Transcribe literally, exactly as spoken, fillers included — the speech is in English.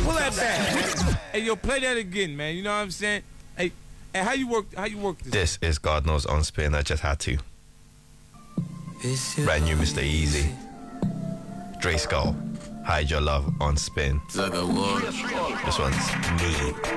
pull that back. Hey, yo, play that again, man. You know what I'm saying? Hey, hey, how you work? How you work this? This is God Knows on Spin. I just had to. Brand new Mister Easy. Dre Skull. Hide Your Love on Spin. This one's me.